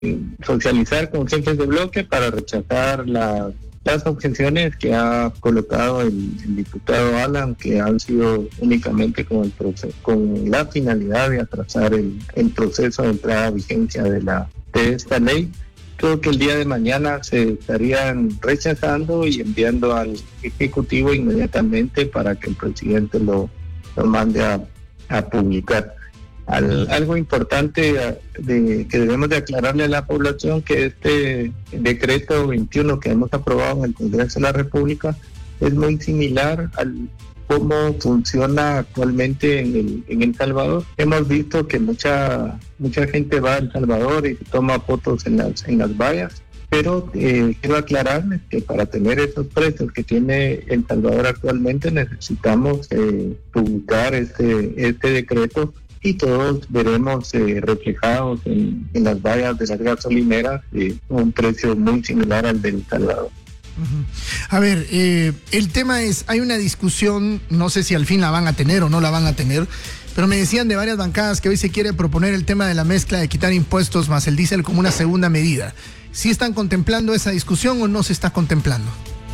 socializar con jefes de bloque para rechazar las objeciones que ha colocado el diputado Alan, que han sido únicamente con la finalidad de atrasar el proceso de entrada a vigencia de esta ley. Creo que el día de mañana se estarían rechazando y enviando al Ejecutivo inmediatamente para que el presidente lo mande a publicar. Algo importante que debemos de aclararle a la población, que este decreto 21 que hemos aprobado en el Congreso de la República es muy similar al cómo funciona actualmente en El Salvador. Hemos visto que mucha gente va a El Salvador y toma fotos en las vallas, pero quiero aclararles que para tener esos precios que tiene El Salvador actualmente necesitamos publicar este decreto, y todos veremos reflejados en las vallas de las gasolineras un precio muy similar al de El Salvador. A ver, el tema es, hay una discusión, no sé si al fin la van a tener o no la van a tener, pero me decían de varias bancadas que hoy se quiere proponer el tema de la mezcla de quitar impuestos más el diésel como una segunda medida. ¿Sí están contemplando esa discusión o no se está contemplando?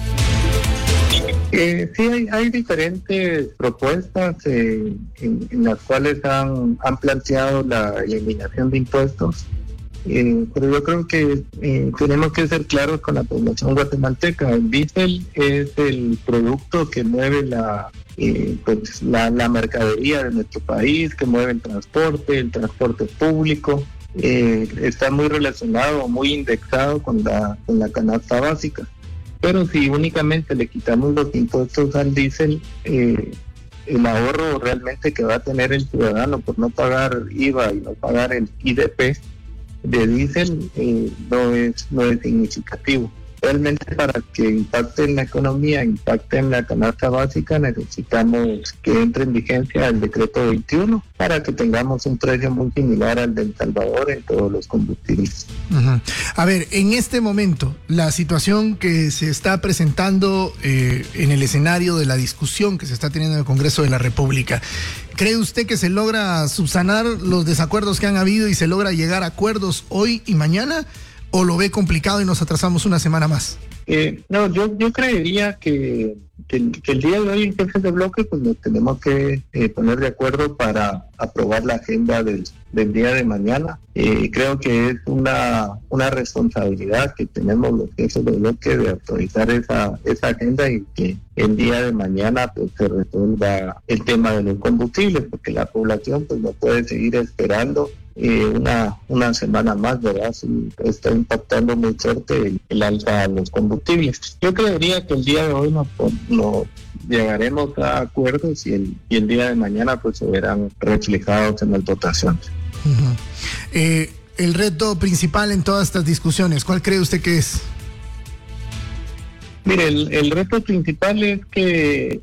Sí, hay diferentes propuestas en las cuales han planteado la eliminación de impuestos, pero yo creo que tenemos que ser claros con la población guatemalteca. El diésel es el producto que mueve la mercadería de nuestro país, que mueve el transporte público. Está muy relacionado, muy indexado con la canasta básica. Pero si únicamente le quitamos los impuestos al diésel, el ahorro realmente que va a tener el ciudadano por no pagar IVA y no pagar el IDP de diésel no es significativo. Realmente para que impacte en la economía, impacte en la canasta básica, necesitamos que entre en vigencia el decreto 21 para que tengamos un precio muy similar al de El Salvador en todos los combustibles. A ver, en este momento, la situación que se está presentando en el escenario de la discusión que se está teniendo en el Congreso de la República, ¿cree usted que se logra subsanar los desacuerdos que han habido y se logra llegar a acuerdos hoy y mañana? ¿O lo ve complicado y nos atrasamos una semana más? No, yo creería que el día de hoy en jefes de bloque pues nos tenemos que poner de acuerdo para aprobar la agenda del día de mañana. Creo que es una responsabilidad que tenemos los jefes de bloque de autorizar esa agenda y que el día de mañana pues se resuelva el tema de los combustibles, porque la población pues no puede seguir esperando una semana más, ¿verdad? Sí, está impactando muy fuerte el alza a los combustibles. Yo creería que el día de hoy no llegaremos a acuerdos y el día de mañana pues se verán reflejados en las votaciones. El reto principal en todas estas discusiones, ¿cuál cree usted que es? Mire, el reto principal es que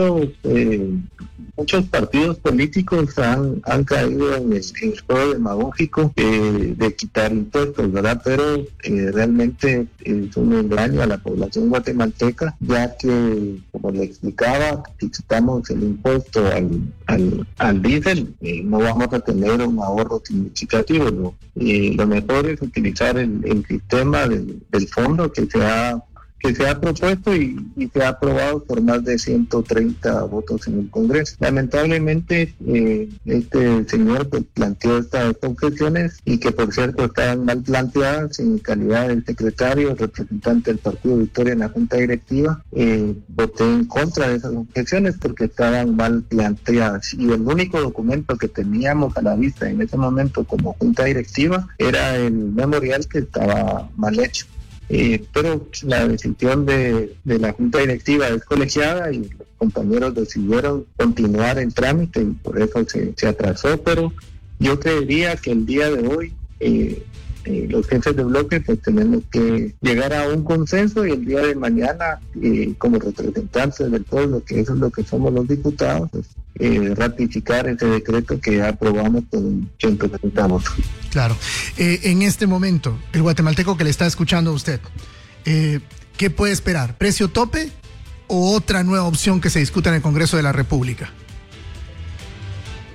muchos partidos políticos han caído en el juego demagógico de quitar impuestos, ¿verdad? Pero realmente es un engaño a la población guatemalteca, ya que, como le explicaba, si quitamos el impuesto al diésel, no vamos a tener un ahorro significativo, ¿no? Lo mejor es utilizar el sistema del fondo que se ha propuesto y se ha aprobado por más de 130 votos en el Congreso. Lamentablemente, este señor pues, planteó estas objeciones y que, por cierto, estaban mal planteadas. En calidad del secretario, representante del Partido Victoria en la Junta Directiva, voté en contra de esas objeciones porque estaban mal planteadas. Y el único documento que teníamos a la vista en ese momento como Junta Directiva era el memorial que estaba mal hecho. Pero la decisión de la Junta Directiva es colegiada y los compañeros decidieron continuar el trámite y por eso se atrasó, pero yo creería que el día de hoy los jefes de bloque pues tenemos que llegar a un consenso y el día de mañana como representantes del pueblo, que eso es lo que somos los diputados, pues, ratificar ese decreto que aprobamos con 130 votos. Claro. En este momento, el guatemalteco que le está escuchando a usted, ¿qué puede esperar? ¿Precio tope o otra nueva opción que se discuta en el Congreso de la República?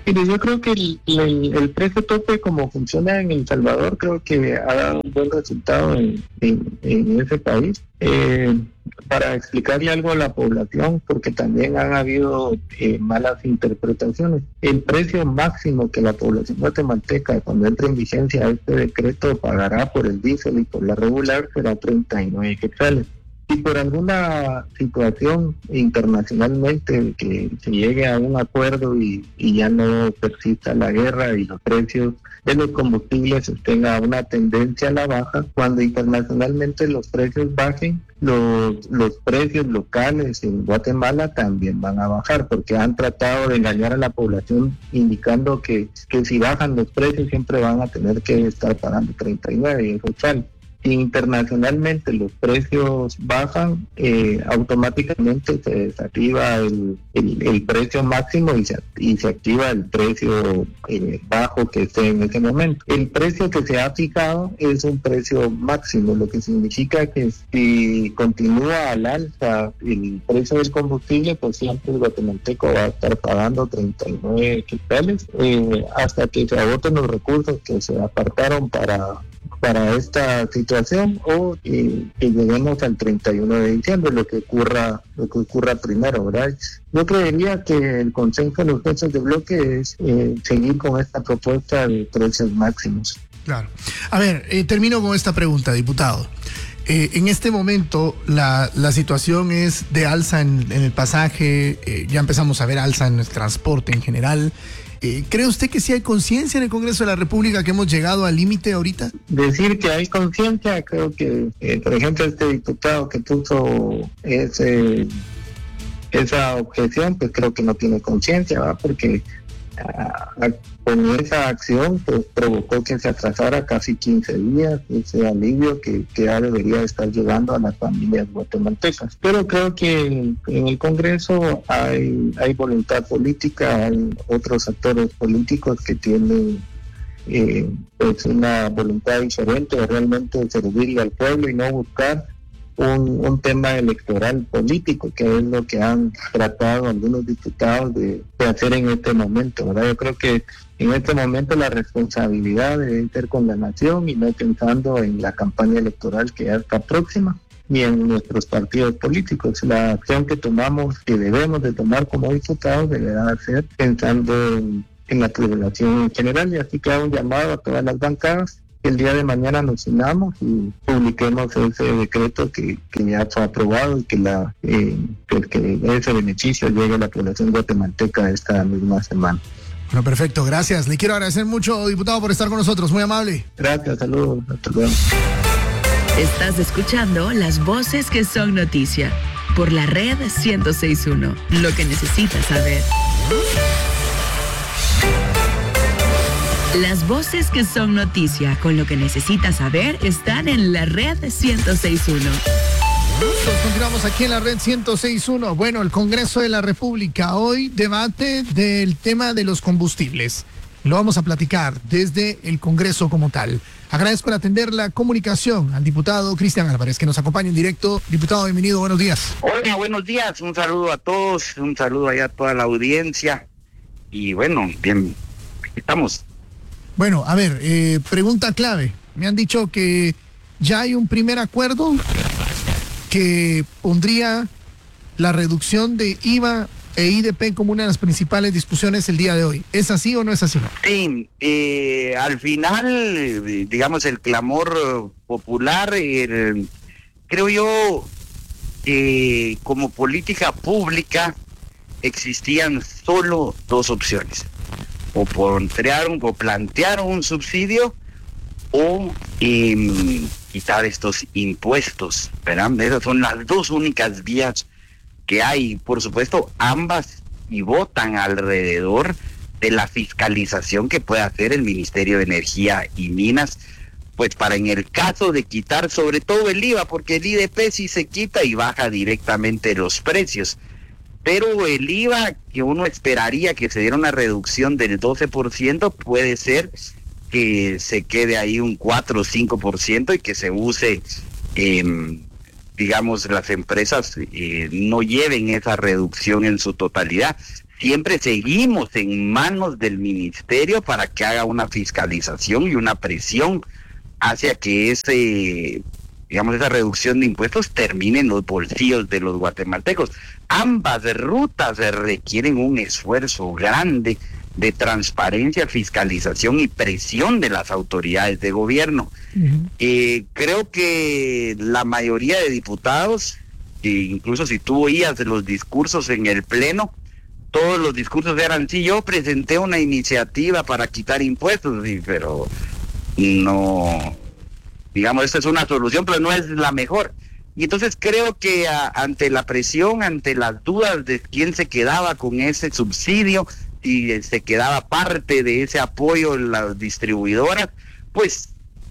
Mire, yo creo que el precio tope como funciona en El Salvador, creo que ha dado un buen resultado en ese país. Para explicarle algo a la población, porque también han habido malas interpretaciones. El precio máximo que la población guatemalteca, cuando entre en vigencia este decreto, pagará por el diésel y por la regular será 39 quetzales. Si por alguna situación internacionalmente que se llegue a un acuerdo y ya no persista la guerra y los precios de los combustibles tengan una tendencia a la baja, cuando internacionalmente los precios bajen, los precios locales en Guatemala también van a bajar, porque han tratado de engañar a la población indicando que si bajan los precios siempre van a tener que estar pagando 39 y eso sale. Si internacionalmente los precios bajan, automáticamente se desactiva el precio máximo y se activa el precio bajo que esté en ese momento. El precio que se ha fijado es un precio máximo, lo que significa que si continúa al alza el precio del combustible, pues siempre el guatemalteco va a estar pagando 39 quetzales hasta que se agoten los recursos que se apartaron para esta situación o que lleguemos al 31 de diciembre, lo que ocurra primero, ¿verdad? Yo creería que el consenso de los jefes de bloque es seguir con esta propuesta de precios máximos. Claro. A ver, termino con esta pregunta, diputado. En este momento la situación es de alza en el pasaje, ya empezamos a ver alza en el transporte en general. ¿Cree usted que sí hay conciencia en el Congreso de la República que hemos llegado al límite ahorita? Decir que hay conciencia, creo que, por ejemplo, este diputado que puso esa objeción, pues creo que no tiene conciencia, ¿verdad? Porque con esa acción pues provocó que se atrasara casi 15 días ese alivio que ya debería estar llegando a las familias guatemaltecas. Pero creo que en el Congreso hay voluntad política, hay otros actores políticos que tienen pues una voluntad diferente de realmente servirle al pueblo y no buscar un tema electoral político, que es lo que han tratado algunos diputados de hacer en este momento, ¿verdad? Yo creo que en este momento la responsabilidad debe ser con la nación y no pensando en la campaña electoral que ya está próxima y en nuestros partidos políticos. La acción que tomamos, que debemos de tomar como diputados, deberá ser pensando en la población en general, y así que hago un llamado a todas las bancadas que el día de mañana nos unamos y publiquemos ese decreto que ya fue aprobado y que ese beneficio llegue a la población guatemalteca esta misma semana. Bueno, perfecto, gracias. Le quiero agradecer mucho, diputado, por estar con nosotros, muy amable. Gracias, saludos, hasta luego. Estás escuchando las voces que son noticia por la red 106.1, lo que necesitas saber. Las voces que son noticia con lo que necesitas saber están en la red 106.1. Continuamos aquí en la red 106.1. Bueno, el Congreso de la República hoy debate del tema de los combustibles. Lo vamos a platicar desde el Congreso como tal. Agradezco el atender la comunicación al diputado Cristian Álvarez, que nos acompaña en directo. Diputado, bienvenido, buenos días. Hola, buenos días. Un saludo a todos, un saludo allá a toda la audiencia. Y bueno, bien, aquí estamos. Bueno, a ver, pregunta clave. Me han dicho que ya hay un primer acuerdo que pondría la reducción de IVA e IDP como una de las principales discusiones el día de hoy. ¿Es así o no es así? Sí, al final, digamos, el clamor popular, creo yo, como política pública existían solo dos opciones: o plantear un subsidio o quitar estos impuestos, ¿verdad? Esas son las dos únicas vías que hay. Por supuesto, ambas pivotan alrededor de la fiscalización que puede hacer el Ministerio de Energía y Minas, pues para en el caso de quitar sobre todo el IVA, porque el IDP sí se quita y baja directamente los precios, pero el IVA que uno esperaría que se diera una reducción del 12%, puede ser que se quede ahí un 4 o 5% y que se use, digamos, las empresas no lleven esa reducción en su totalidad. siempre seguimos en manos del ministerio para que haga una fiscalización y una presión hacia que esa reducción de impuestos termine en los bolsillos de los guatemaltecos. Ambas rutas requieren un esfuerzo grande de transparencia, fiscalización y presión de las autoridades de gobierno. Creo que la mayoría de diputados, incluso si tú oías los discursos en el Pleno, todos los discursos eran, sí, yo presenté una iniciativa para quitar impuestos, sí, pero no, digamos, esta es una solución, pero no es la mejor. Y entonces creo que ante la presión, ante las dudas de quién se quedaba con ese subsidio y se quedaba parte de ese apoyo en las distribuidoras, pues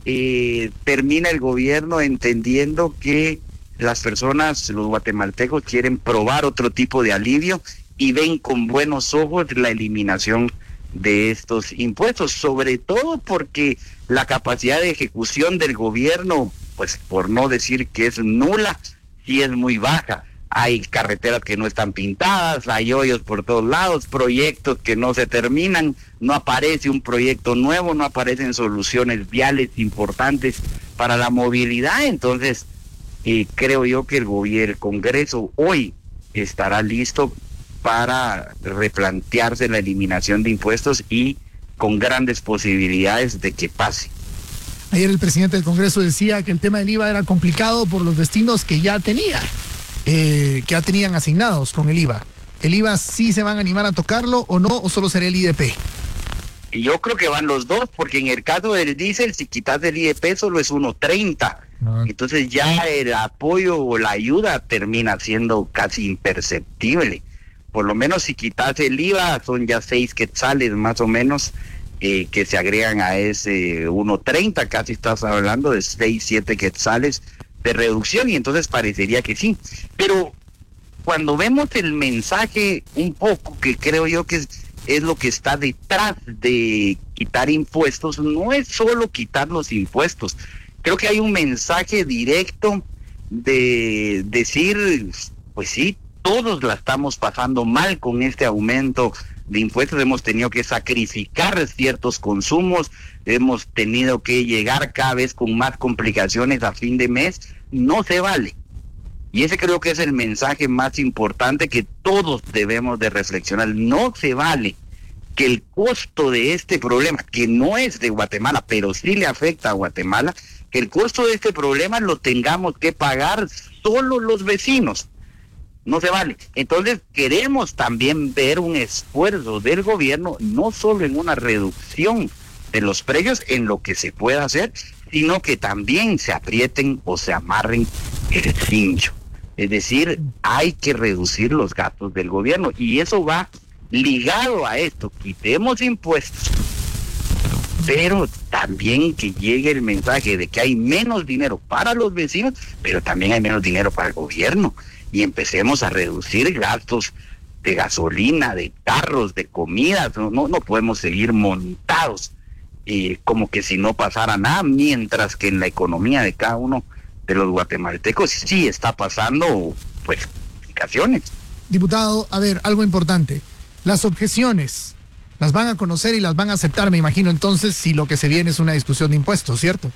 termina el gobierno entendiendo que las personas, los guatemaltecos, quieren probar otro tipo de alivio y ven con buenos ojos la eliminación de estos impuestos, sobre todo porque la capacidad de ejecución del gobierno, pues por no decir que es nula, sí es muy baja. Hay carreteras que no están pintadas, hay hoyos por todos lados, proyectos que no se terminan, no aparece un proyecto nuevo, no aparecen soluciones viales importantes para la movilidad. Entonces, creo yo que el Congreso hoy estará listo para replantearse la eliminación de impuestos y con grandes posibilidades de que pase. Ayer el presidente del Congreso decía que el tema del IVA era complicado por los destinos que ya tenía, que ya tenían asignados con el IVA. ¿El IVA sí se van a animar a tocarlo o no, o solo será el IDP? Y yo creo que van los dos, porque en el caso del diésel, si quitas el IDP solo es 1.30. Entonces ya el apoyo o la ayuda termina siendo casi imperceptible. Por lo menos si quitas el IVA son ya 6 quetzales más o menos que se agregan a ese 1.30, casi estás hablando de 6, 7 quetzales de reducción, y entonces parecería que sí. Pero cuando vemos el mensaje un poco, que creo yo que es lo que está detrás de quitar impuestos, no es solo quitar los impuestos. Creo que hay un mensaje directo de decir, pues sí, todos la estamos pasando mal con este aumento de impuestos, hemos tenido que sacrificar ciertos consumos, hemos tenido que llegar cada vez con más complicaciones a fin de mes, no se vale. Y ese creo que es el mensaje más importante que todos debemos de reflexionar. No se vale que el costo de este problema, que no es de Guatemala, pero sí le afecta a Guatemala, que el costo de este problema lo tengamos que pagar solo los vecinos. No se vale. Entonces queremos también ver un esfuerzo del gobierno, no solo en una reducción de los precios, en lo que se pueda hacer, sino que también se aprieten o se amarren el cincho. Es decir, hay que reducir los gastos del gobierno, y eso va ligado a esto: quitemos impuestos, pero también que llegue el mensaje de que hay menos dinero para los vecinos, pero también hay menos dinero para el gobierno, y empecemos a reducir gastos de gasolina, de carros, de comida. No podemos seguir montados como que si no pasara nada, mientras que en la economía de cada uno de los guatemaltecos sí está pasando, pues, complicaciones. Diputado, a ver, algo importante. Las objeciones las van a conocer y las van a aceptar, me imagino, entonces, si lo que se viene es una discusión de impuestos, ¿cierto?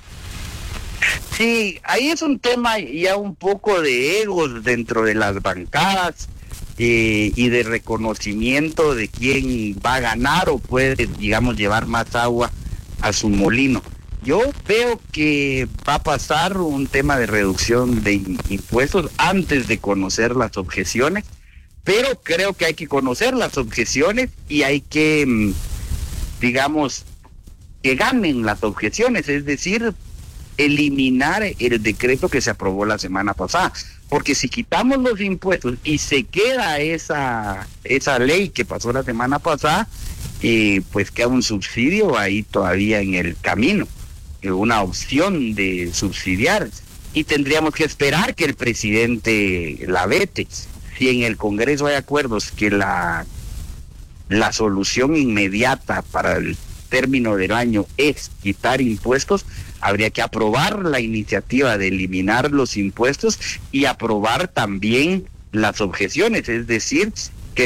Sí, ahí es un tema ya un poco de egos dentro de las bancadas y de reconocimiento de quién va a ganar o puede, digamos, llevar más agua a su molino. Yo veo que va a pasar un tema de reducción de impuestos antes de conocer las objeciones, pero creo que hay que conocer las objeciones y hay que, digamos, que ganen las objeciones, es decir, eliminar el decreto que se aprobó la semana pasada, porque si quitamos los impuestos y se queda esa ley que pasó la semana pasada, pues queda un subsidio ahí todavía en el camino, una opción de subsidiar, y tendríamos que esperar que el presidente la vete. Si en el Congreso hay acuerdos que la solución inmediata para el término del año es quitar impuestos, habría que aprobar la iniciativa de eliminar los impuestos y aprobar también las objeciones, es decir, que este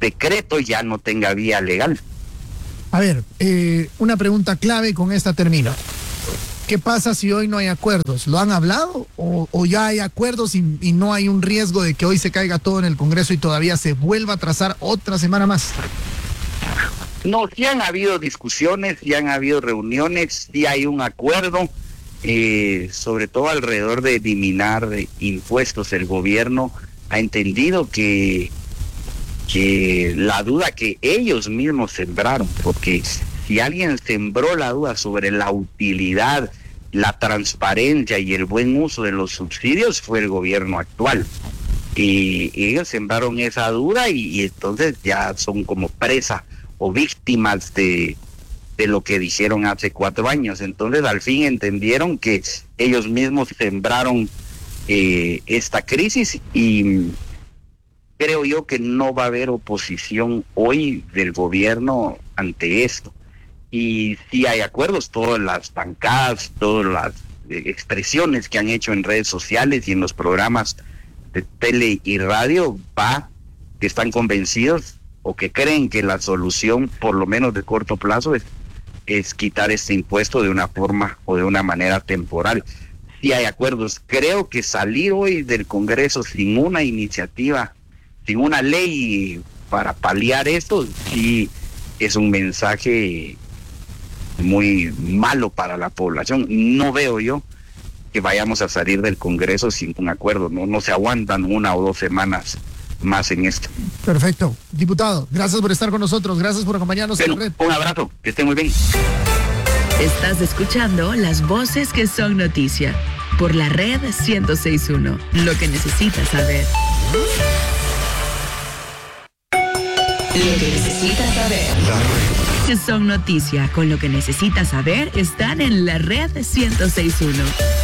decreto ya no tenga vía legal. A ver, una pregunta clave, con esta termino. ¿Qué pasa si hoy no hay acuerdos? ¿Lo han hablado o ya hay acuerdos y no hay un riesgo de que hoy se caiga todo en el Congreso y todavía se vuelva a trazar otra semana más? No, sí han habido discusiones, sí han habido reuniones, sí hay un acuerdo, sobre todo alrededor de eliminar impuestos. El gobierno ha entendido que la duda que ellos mismos sembraron, porque si alguien sembró la duda sobre la utilidad, la transparencia y el buen uso de los subsidios, fue el gobierno actual. Y ellos sembraron esa duda y entonces ya son como presa o víctimas de lo que dijeron hace 4 años. Entonces al fin entendieron que ellos mismos sembraron esta crisis, y creo yo que no va a haber oposición hoy del gobierno ante esto. Y sí hay acuerdos, todas las bancadas, todas las expresiones que han hecho en redes sociales y en los programas de tele y radio, que están convencidos o que creen que la solución, por lo menos de corto plazo, es quitar este impuesto de una forma o de una manera temporal. Sí hay acuerdos. Creo que salir hoy del Congreso sin una iniciativa, sin una ley para paliar esto, sí es un mensaje muy malo para la población. No veo yo que vayamos a salir del Congreso sin un acuerdo. No se aguantan 1 o 2 semanas más en esto. Perfecto. Diputado, gracias por estar con nosotros, gracias por acompañarnos en la red. Un abrazo, que estén muy bien. Estás escuchando las voces que son noticia por la red 106.1. Lo que necesitas saber. Lo que necesitas saber. Que son noticia, con lo que necesitas saber, están en la red 106.1.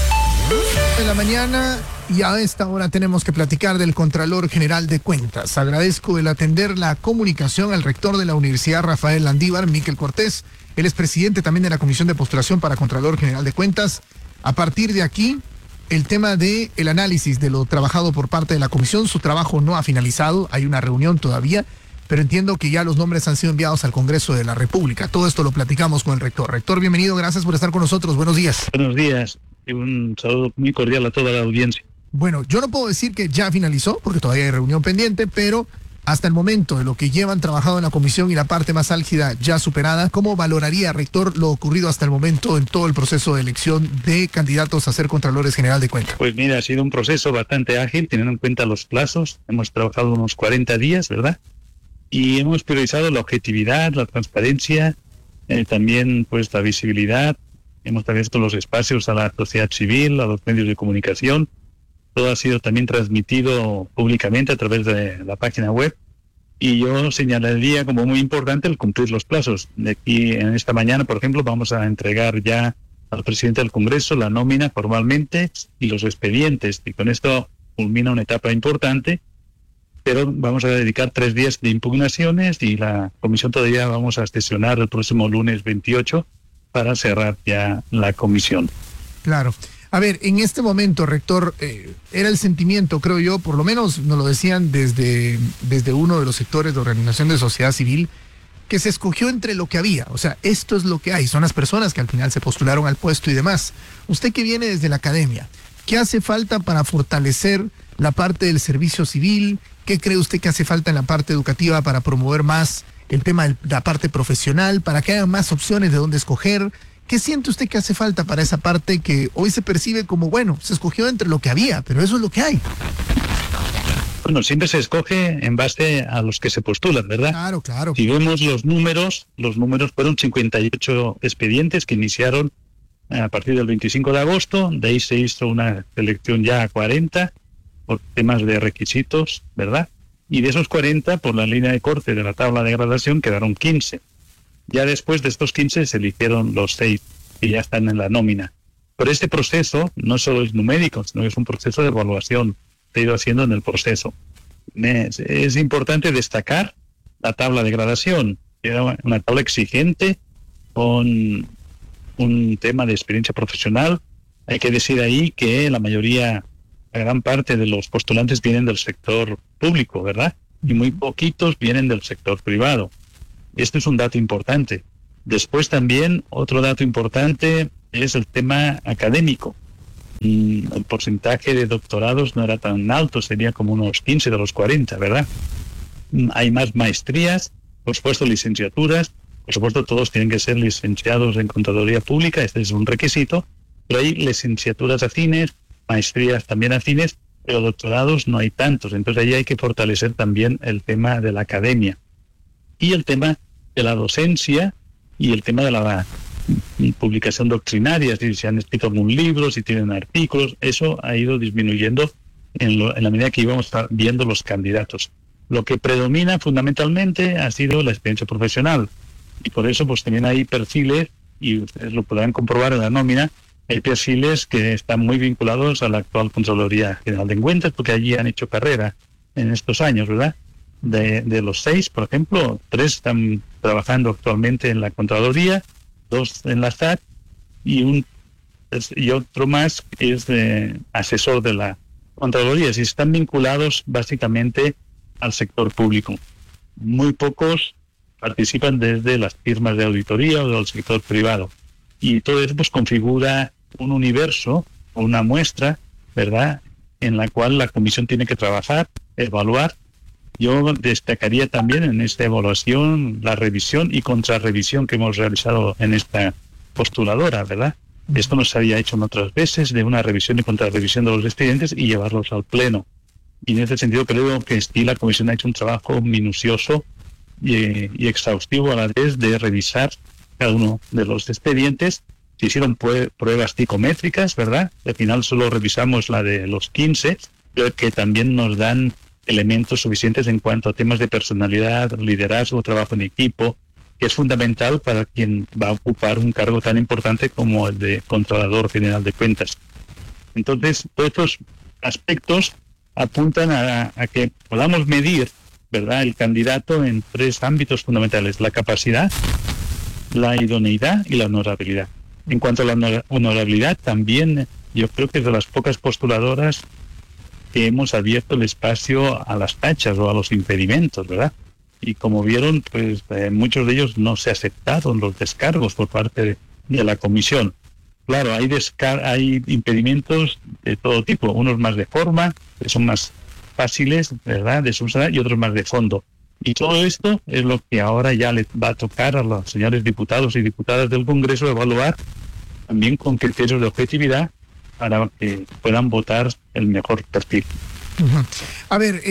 De la mañana, y a esta hora tenemos que platicar del Contralor General de Cuentas. Agradezco el atender la comunicación al rector de la Universidad Rafael Landívar, Miquel Cortés. Él es presidente también de la Comisión de Postulación para Contralor General de Cuentas. A partir de aquí, el tema de el análisis de lo trabajado por parte de la comisión. Su trabajo no ha finalizado, hay una reunión todavía, pero entiendo que ya los nombres han sido enviados al Congreso de la República. Todo esto lo platicamos con el rector. Rector, bienvenido, gracias por estar con nosotros. Buenos días. Buenos días y un saludo muy cordial a toda la audiencia. Bueno, yo no puedo decir que ya finalizó, porque todavía hay reunión pendiente, pero hasta el momento de lo que llevan trabajado en la comisión y la parte más álgida ya superada, ¿cómo valoraría, rector, lo ocurrido hasta el momento en todo el proceso de elección de candidatos a ser Contralores General de Cuentas? Pues mira, ha sido un proceso bastante ágil, teniendo en cuenta los plazos. Hemos trabajado unos 40 días, ¿verdad? Y hemos priorizado la objetividad, la transparencia, también pues la visibilidad. Hemos abierto los espacios a la sociedad civil, a los medios de comunicación. Todo ha sido también transmitido públicamente a través de la página web. Y yo señalaría como muy importante el cumplir los plazos. De aquí, en esta mañana, por ejemplo, vamos a entregar ya al presidente del Congreso la nómina formalmente y los expedientes. Y con esto culmina una etapa importante. Pero vamos a dedicar 3 días de impugnaciones y la comisión todavía vamos a sesionar el próximo lunes 28 para cerrar ya la comisión. Claro. A ver, en este momento, rector, era el sentimiento, creo yo, por lo menos nos lo decían desde uno de los sectores de organización de sociedad civil, que se escogió entre lo que había. O sea, esto es lo que hay, son las personas que al final se postularon al puesto y demás. Usted que viene desde la academia, ¿qué hace falta para fortalecer la parte del servicio civil? ¿Qué cree usted que hace falta en la parte educativa para promover más el tema de la parte profesional, para que haya más opciones de dónde escoger? ¿Qué siente usted que hace falta para esa parte que hoy se percibe como, bueno, se escogió entre lo que había, pero eso es lo que hay? Bueno, siempre se escoge en base a los que se postulan, ¿verdad? Claro, claro. Si vemos los números fueron 58 expedientes que iniciaron a partir del 25 de agosto, de ahí se hizo una selección ya a 40 por temas de requisitos, ¿verdad? Y de esos 40, por la línea de corte de la tabla de gradación, quedaron 15. Ya después de estos 15 se eligieron los 6 que ya están en la nómina. Pero este proceso no solo es numérico, sino que es un proceso de evaluación que se ha ido haciendo en el proceso. Es importante destacar la tabla de gradación. Era una tabla exigente con un tema de experiencia profesional. Hay que decir ahí que la gran parte de los postulantes vienen del sector público, ¿verdad? y muy poquitos vienen del sector privado. Este es un dato importante. Después también otro dato importante es el tema académico. El porcentaje de doctorados no era tan alto, sería como unos 15 de los 40, ¿verdad? Hay más maestrías, por supuesto licenciaturas, por supuesto todos tienen que ser licenciados en Contaduría Pública, este es un requisito, pero hay licenciaturas afines, maestrías también afines, pero doctorados no hay tantos, entonces ahí hay que fortalecer también el tema de la academia y el tema de la docencia y el tema de la publicación doctrinaria, si se han escrito algún libro, si tienen artículos, eso ha ido disminuyendo en la medida que íbamos viendo los candidatos. Lo que predomina fundamentalmente ha sido la experiencia profesional y por eso pues también hay perfiles, y ustedes lo podrán comprobar en la nómina, hay perfiles que están muy vinculados a la actual Contraloría General de Cuentas porque allí han hecho carrera en estos años, ¿verdad? De los 6, por ejemplo, 3 están trabajando actualmente en la Contraloría, 2 en la SAT y otro más que es asesor de la Contraloría. Y están vinculados básicamente al sector público. Muy pocos participan desde las firmas de auditoría o del sector privado. Y todo eso pues configura un universo o una muestra, ¿verdad?, en la cual la comisión tiene que trabajar, evaluar. Yo destacaría también en esta evaluación la revisión y contrarrevisión que hemos realizado en esta postuladora, ¿verdad? Esto no se había hecho en otras veces, de una revisión y contrarrevisión de los expedientes y llevarlos al pleno. Y en ese sentido creo que sí, la comisión ha hecho un trabajo minucioso y exhaustivo a la vez de revisar cada uno de los expedientes. Se hicieron pruebas psicométricas, ¿verdad? Al final solo revisamos la de los 15, pero que también nos dan elementos suficientes en cuanto a temas de personalidad, liderazgo, trabajo en equipo, que es fundamental para quien va a ocupar un cargo tan importante como el de Controlador General de Cuentas. Entonces, todos estos aspectos apuntan a que podamos medir, ¿verdad?, el candidato en 3 ámbitos fundamentales: la capacidad, la idoneidad y la honorabilidad. En cuanto a la honorabilidad, también yo creo que es de las pocas postuladoras que hemos abierto el espacio a las tachas o a los impedimentos, ¿verdad? Y como vieron, pues muchos de ellos no se aceptaron los descargos por parte de la comisión. Claro, hay impedimentos de todo tipo, unos más de forma, que son más fáciles, ¿verdad?, de subsanar, y otros más de fondo. Y todo esto es lo que ahora ya les va a tocar a los señores diputados y diputadas del Congreso evaluar también con criterios de objetividad para que puedan votar el mejor perfil. Uh-huh. A ver,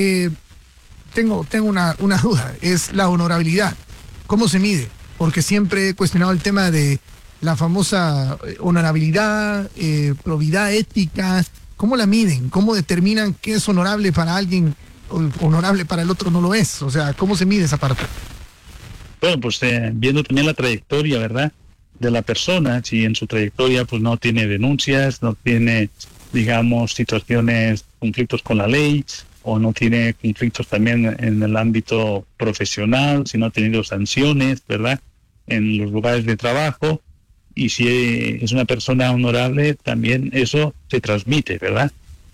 tengo una duda, es la honorabilidad. ¿Cómo se mide? Porque siempre he cuestionado el tema de la famosa honorabilidad, probidad ética. ¿Cómo la miden? ¿Cómo determinan qué es honorable para alguien, honorable para el otro no lo es? O sea, ¿cómo se mide esa parte? Bueno, pues viendo también la trayectoria, ¿verdad?, de la persona, si en su trayectoria pues no tiene denuncias, no tiene, digamos, situaciones, conflictos con la ley, o no tiene conflictos también en el ámbito profesional, si no ha tenido sanciones, ¿verdad?, en los lugares de trabajo, y si es una persona honorable, también eso se transmite, ¿verdad?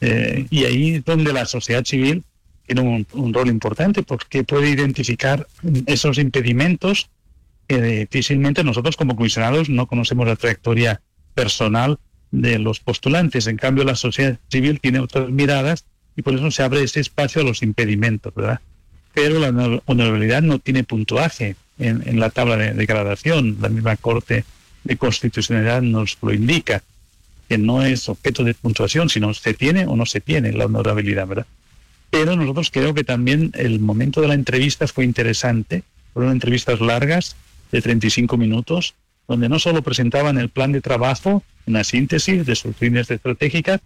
Y ahí es donde la sociedad civil tiene un rol importante, porque puede identificar esos impedimentos que difícilmente nosotros como comisionados no conocemos la trayectoria personal de los postulantes. En cambio, la sociedad civil tiene otras miradas y por eso se abre ese espacio a los impedimentos, ¿verdad? Pero la honorabilidad no tiene puntuaje en la tabla de gradación. La misma Corte de Constitucionalidad nos lo indica, que no es objeto de puntuación, sino se tiene o no se tiene la honorabilidad, ¿verdad? Pero nosotros creo que también el momento de la entrevista fue interesante. Fueron entrevistas largas, de 35 minutos, donde no solo presentaban el plan de trabajo, una síntesis de sus líneas estratégicas,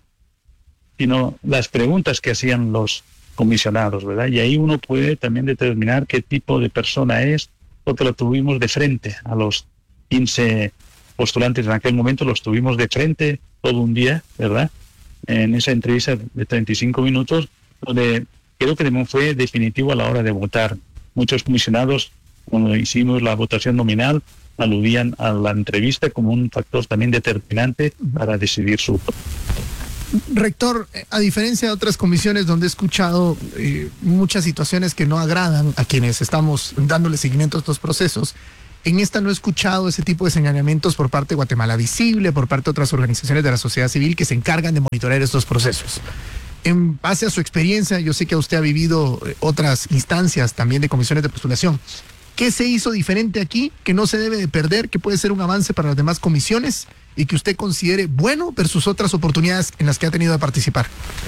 sino las preguntas que hacían los comisionados, ¿verdad? Y ahí uno puede también determinar qué tipo de persona es, porque lo tuvimos de frente a los 15 postulantes en aquel momento, los tuvimos de frente todo un día, ¿verdad?, en esa entrevista de 35 minutos, donde creo que fue definitivo a la hora de votar. Muchos comisionados, cuando hicimos la votación nominal, aludían a la entrevista como un factor también determinante para decidir su voto. Rector, a diferencia de otras comisiones donde he escuchado muchas situaciones que no agradan a quienes estamos dándole seguimiento a estos procesos, en esta no he escuchado ese tipo de señalamientos por parte de Guatemala Visible, por parte de otras organizaciones de la sociedad civil que se encargan de monitorear estos procesos. En base a su experiencia, yo sé que usted ha vivido otras instancias también de comisiones de postulación. ¿Qué se hizo diferente aquí que no se debe de perder, que puede ser un avance para las demás comisiones y que usted considere bueno versus otras oportunidades en las que ha tenido de participar?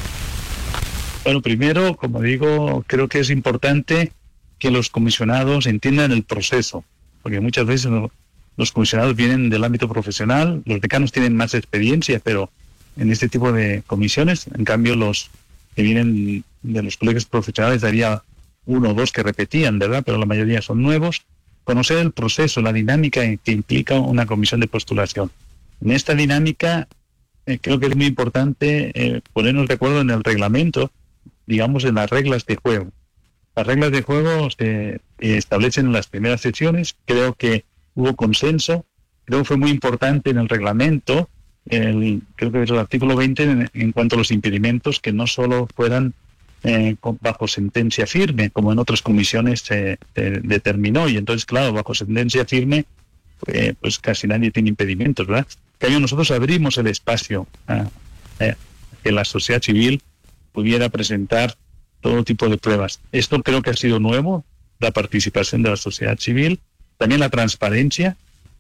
Bueno, primero, como digo, creo que es importante que los comisionados entiendan el proceso, porque muchas veces los comisionados vienen del ámbito profesional, los decanos tienen más experiencia, pero en este tipo de comisiones, en cambio, los que vienen de los colegios profesionales daría uno o dos que repetían, ¿verdad? Pero la mayoría son nuevos. Conocer el proceso, la dinámica que implica una comisión de postulación. En esta dinámica, creo que es muy importante ponernos de acuerdo en el reglamento, digamos, en las reglas de juego. Las reglas de juego se establecen en las primeras sesiones. Creo que hubo consenso. Creo que fue muy importante en el reglamento, creo que es el artículo 20, en cuanto a los impedimentos, que no solo fueran bajo sentencia firme, como en otras comisiones se determinó, y entonces, claro, bajo sentencia firme, pues casi nadie tiene impedimentos, ¿verdad? En cambio, nosotros abrimos el espacio a que la sociedad civil pudiera presentar todo tipo de pruebas. Esto creo que ha sido nuevo, la participación de la sociedad civil, también la transparencia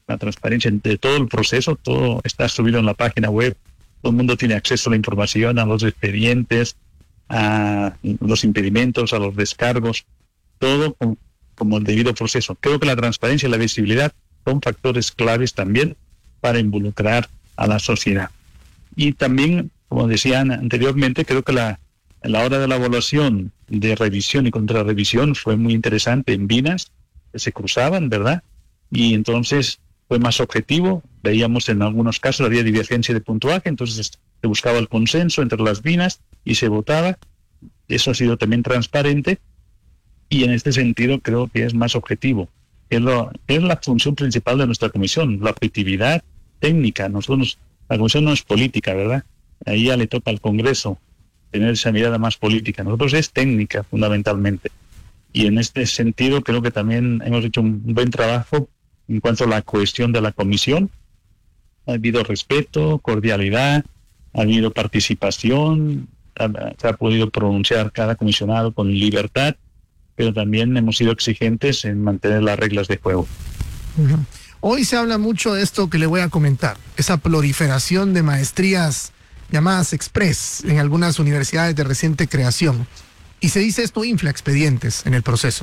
de todo el proceso, todo está subido en la página web, todo el mundo tiene acceso a la información, a los expedientes, a los impedimentos, a los descargos, todo como el debido proceso. Creo que la transparencia y la visibilidad son factores claves también para involucrar a la sociedad. Y también, como decían anteriormente, creo que a la hora de la evaluación de revisión y contrarrevisión fue muy interesante en Vinas, que se cruzaban, ¿verdad? Y entonces fue más objetivo, veíamos en algunos casos había divergencia de puntuaje, entonces se buscaba el consenso entre las Vinas y se votaba. Eso ha sido también transparente y en este sentido creo que es más objetivo. Es la función principal de nuestra comisión, la objetividad técnica. La comisión no es política, ¿verdad? Ahí ya le toca al Congreso tener esa mirada más política. Nosotros es técnica fundamentalmente. Y en este sentido creo que también hemos hecho un buen trabajo en cuanto a la cohesión de la comisión. Ha habido respeto, cordialidad, ha habido participación, se ha podido pronunciar cada comisionado con libertad, pero también hemos sido exigentes en mantener las reglas de juego. Uh-huh. Hoy se habla mucho de esto que le voy a comentar, esa proliferación de maestrías llamadas express en algunas universidades de reciente creación. Y se dice esto infla expedientes en el proceso.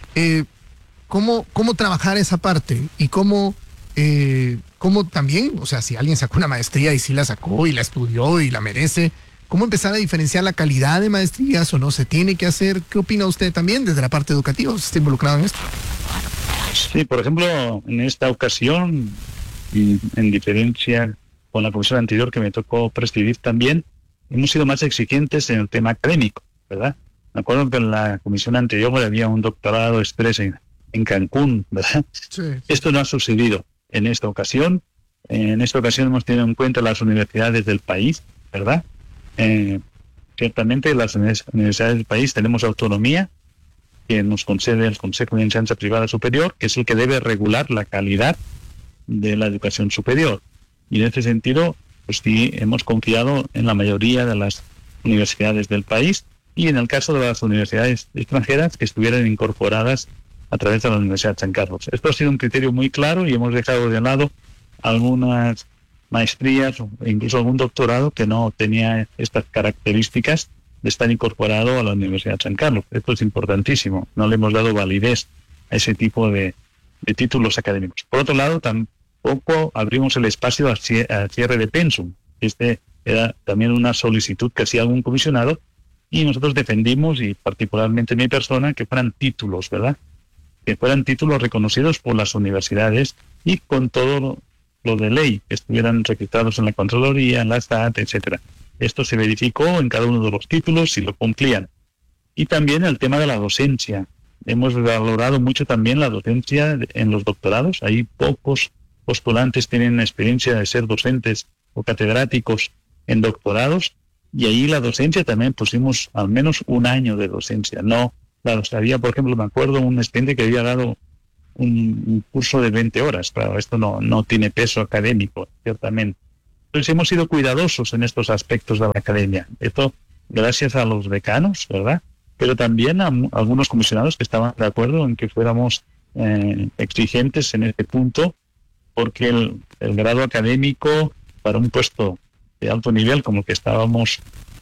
¿Cómo trabajar esa parte? Y cómo también, o sea, si alguien sacó una maestría y sí la sacó y la estudió y la merece, ¿cómo empezar a diferenciar la calidad de maestrías o no se tiene que hacer? ¿Qué opina usted también desde la parte educativa? ¿Usted está involucrado en esto? Sí, por ejemplo, en esta ocasión, y en diferencia con la comisión anterior que me tocó presidir también, hemos sido más exigentes en el tema académico, ¿verdad? Me acuerdo que en la comisión anterior había un doctorado express en Cancún, ¿verdad? Sí. Esto no ha sucedido en esta ocasión. En esta ocasión hemos tenido en cuenta las universidades del país, ¿verdad? Ciertamente las universidades del país tenemos autonomía que nos concede el Consejo de Enseñanza Privada Superior, que es el que debe regular la calidad de la educación superior. Y en este sentido, pues sí, hemos confiado en la mayoría de las universidades del país y en el caso de las universidades extranjeras que estuvieran incorporadas a través de la Universidad de San Carlos. Esto ha sido un criterio muy claro y hemos dejado de lado algunas maestrías o incluso algún doctorado que no tenía estas características de estar incorporado a la Universidad de San Carlos. Esto es importantísimo. No le hemos dado validez a ese tipo de títulos académicos. Por otro lado, tampoco abrimos el espacio al cierre de pensum. Este era también una solicitud que hacía algún comisionado y nosotros defendimos, y particularmente mi persona, que fueran títulos, ¿verdad? Que fueran títulos reconocidos por las universidades y con todo lo de ley, que estuvieran registrados en la Contraloría, en la SAT, etcétera. Esto se verificó en cada uno de los títulos y lo cumplían. Y también el tema de la docencia. Hemos valorado mucho también la docencia en los doctorados. Hay pocos postulantes tienen experiencia de ser docentes o catedráticos en doctorados Y ahí la docencia también pusimos al menos un año de docencia. No, había, por ejemplo, me acuerdo un estudiante que había dado un curso de 20 horas. Claro, esto no tiene peso académico, ciertamente. Entonces hemos sido cuidadosos en estos aspectos de la academia. Esto gracias a los decanos, ¿verdad? Pero también a algunos comisionados que estaban de acuerdo en que fuéramos exigentes en este punto, porque el grado académico para un puesto de alto nivel como el que estábamos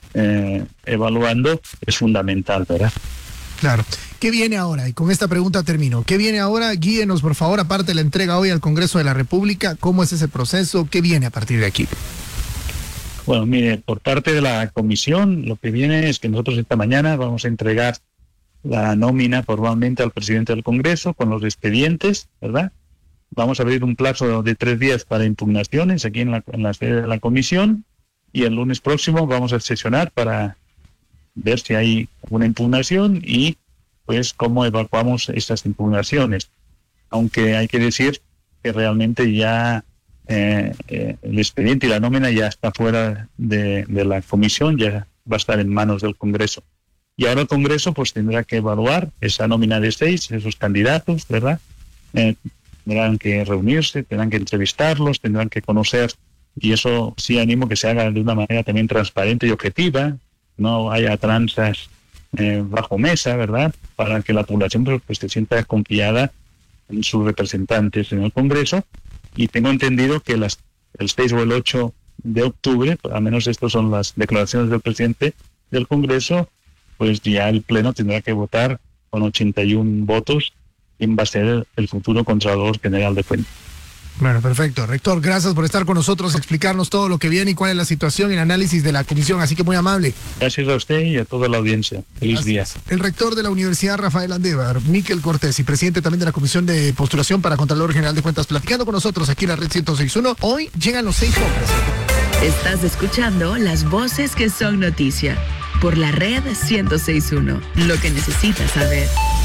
evaluando es fundamental, ¿verdad? Claro. ¿Qué viene ahora? Y con esta pregunta termino. ¿Qué viene ahora? Guíenos, por favor, aparte de la entrega hoy al Congreso de la República. ¿Cómo es ese proceso? ¿Qué viene a partir de aquí? Bueno, mire, por parte de la comisión, lo que viene es que nosotros esta mañana vamos a entregar la nómina formalmente al presidente del Congreso con los expedientes, ¿verdad? Vamos a abrir un plazo de 3 días para impugnaciones aquí en la sede de la comisión, y el lunes próximo vamos a sesionar para ver si hay alguna impugnación y pues cómo evacuamos estas impugnaciones. Aunque hay que decir que realmente ya el expediente y la nómina ya está fuera de la comisión, ya va a estar en manos del Congreso. Y ahora el Congreso pues tendrá que evaluar esa nómina de 6, esos candidatos, ¿verdad? Tendrán que reunirse, tendrán que entrevistarlos, tendrán que conocer, y eso sí animo que se haga de una manera también transparente y objetiva, no haya tranzas bajo mesa, ¿verdad? Para que la población pues se sienta confiada en sus representantes en el Congreso. Y tengo entendido que el 6 o el 8 de octubre, al menos estas son las declaraciones del presidente del Congreso, pues ya el Pleno tendrá que votar con 81 votos quién va a ser el futuro Contralor General de Cuentas. Bueno, perfecto. Rector, gracias por estar con nosotros, explicarnos todo lo que viene y cuál es la situación y el análisis de la comisión, así que muy amable. Gracias a usted y a toda la audiencia. Feliz día. El rector de la Universidad Rafael Andévar, Miquel Cortés, y presidente también de la Comisión de Postulación para Contralor General de Cuentas, platicando con nosotros aquí en la Red 106.1. Hoy llegan los 6 hombres. Estás escuchando las voces que son noticia por la Red 106.1. Lo que necesitas saber.